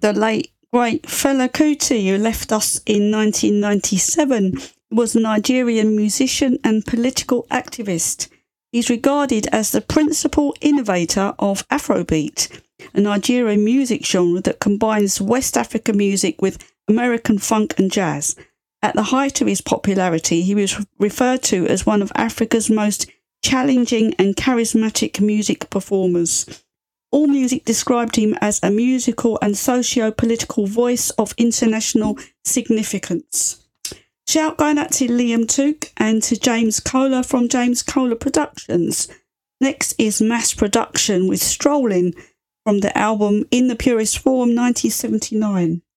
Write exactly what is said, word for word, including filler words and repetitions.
the late, great Fela Kuti, who left us in nineteen ninety-seven, was a Nigerian musician and political activist. He's regarded as the principal innovator of Afrobeat, a Nigerian music genre that combines West African music with American funk and jazz. At the height of his popularity, he was referred to as one of Africa's most challenging and charismatic music performers. AllMusic described him as a musical and socio-political voice of international significance. Shout going out to Liam Took and to James Kohler from James Kohler Productions. Next is Mass Production with Strolling from the album In the Purest Form nineteen seventy-nine.